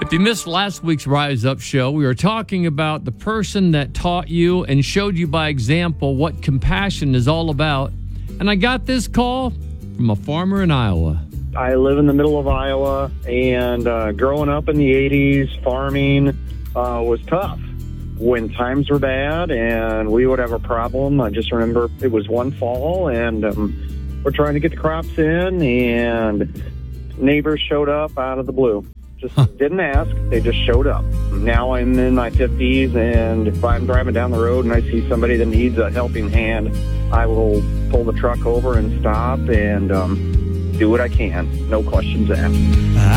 If you missed last week's Rise Up show, we were talking about the person that taught you and showed you by example what compassion is all about. And I got this call from a farmer in Iowa. I live in the middle of Iowa, and growing up in the 80s, farming was tough. When times were bad and we would have a problem, I just remember it was one fall, and we're trying to get the crops in, and neighbors showed up out of the blue. Just didn't ask. They just showed up. Now I'm in my 50s, and if I'm driving down the road and I see somebody that needs a helping hand, I will pull the truck over and stop and do what I can. No questions asked.